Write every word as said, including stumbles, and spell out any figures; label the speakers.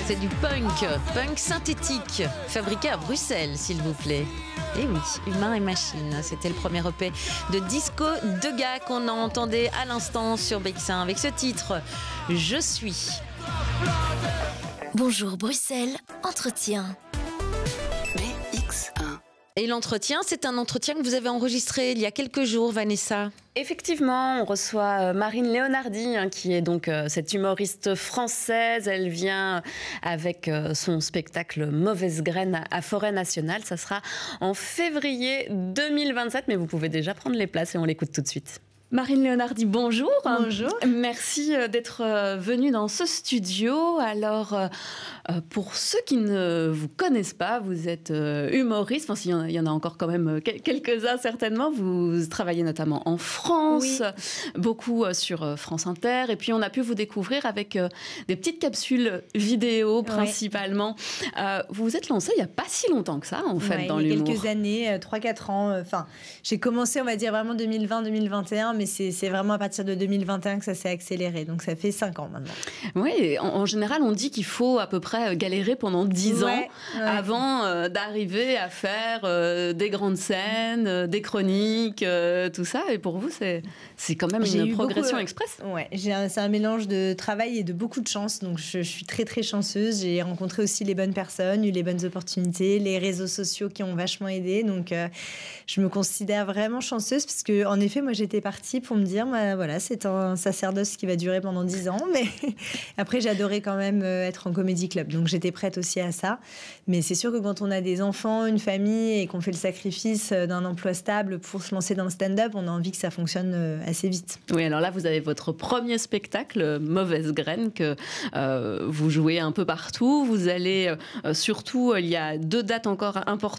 Speaker 1: C'est du punk, punk synthétique, fabriqué à Bruxelles, s'il vous plaît. Et oui, Humain et Machine, c'était le premier E P de Disco Dega qu'on entendait à l'instant sur B X un avec ce titre, Je suis.
Speaker 2: Bonjour Bruxelles, entretien.
Speaker 3: B X un.
Speaker 1: Et l'entretien, c'est un entretien que vous avez enregistré il y a quelques jours, Vanessa.
Speaker 4: Effectivement, on reçoit Marine Leonardi, hein, qui est donc euh, cette humoriste française. Elle vient avec euh, son spectacle Mauvaise Graine à Forêt Nationale. Ça sera en février deux mille vingt-sept, mais vous pouvez déjà prendre les places et on l'écoute tout de suite. Marine Leonardi, bonjour.
Speaker 5: Bonjour.
Speaker 4: Merci d'être venue dans ce studio. Alors, pour ceux qui ne vous connaissent pas, vous êtes humoriste. Enfin, il y en a encore quand même quelques-uns certainement. Vous travaillez notamment en France, oui. beaucoup sur France Inter. Et puis, on a pu vous découvrir avec des petites capsules vidéo principalement. Oui. Vous vous êtes lancée il n'y a pas si longtemps que ça, en fait,
Speaker 5: ouais,
Speaker 4: dans
Speaker 5: il y a
Speaker 4: l'humour.
Speaker 5: quelques années, trois quatre ans. Enfin, j'ai commencé, on va dire, vraiment deux mille vingt deux mille vingt et un, mais c'est, c'est vraiment à partir de deux mille vingt et un que ça s'est accéléré. Donc, ça fait cinq ans maintenant.
Speaker 4: Oui, en, en général, on dit qu'il faut à peu près galérer pendant dix
Speaker 5: ouais,
Speaker 4: ans
Speaker 5: ouais.
Speaker 4: avant euh, d'arriver à faire euh, des grandes scènes, euh, des chroniques, euh, tout ça. Et pour vous, c'est, c'est quand même
Speaker 5: j'ai
Speaker 4: une
Speaker 5: eu
Speaker 4: progression
Speaker 5: beaucoup,
Speaker 4: express.
Speaker 5: Ouais, j'ai un, c'est un mélange de travail et de beaucoup de chance. Donc, je, je suis très, très chanceuse. J'ai rencontré aussi les bonnes personnes, eu les bonnes opportunités, les réseaux sociaux qui ont vachement aidé. Donc, euh, je me considère vraiment chanceuse parce que, en effet, moi, j'étais partie pour me dire, bah, voilà, c'est un sacerdoce qui va durer pendant dix ans. Mais après, j'adorais quand même être en comédie club. Donc, j'étais prête aussi à ça. Mais c'est sûr que quand on a des enfants, une famille et qu'on fait le sacrifice d'un emploi stable pour se lancer dans le stand-up, on a envie que ça fonctionne assez vite.
Speaker 4: Oui, alors là, vous avez votre premier spectacle, Mauvaise Graine, que euh, vous jouez un peu partout. Vous allez, euh, surtout, il y a deux dates encore importantes